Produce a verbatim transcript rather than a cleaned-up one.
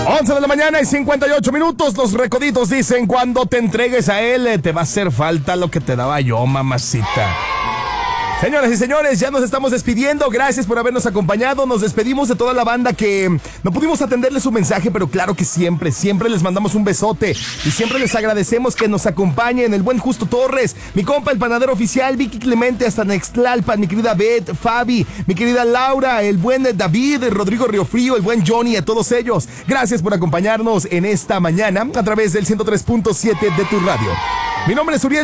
once de la mañana y cincuenta y ocho minutos. Los recoditos dicen: cuando te entregues a él, te va a hacer falta lo que te daba yo, mamacita. Señoras y señores, ya nos estamos despidiendo. Gracias por habernos acompañado. Nos despedimos de toda la banda que no pudimos atenderle su mensaje, pero claro que siempre, siempre les mandamos un besote y siempre les agradecemos que nos acompañen. El buen Justo Torres, mi compa el panadero oficial, Vicky Clemente hasta Nextlalpan, mi querida Beth, Fabi, mi querida Laura, el buen David, Rodrigo Riofrío, el buen Johnny, a todos ellos. Gracias por acompañarnos en esta mañana a través del ciento tres punto siete de tu radio. Mi nombre es Uriel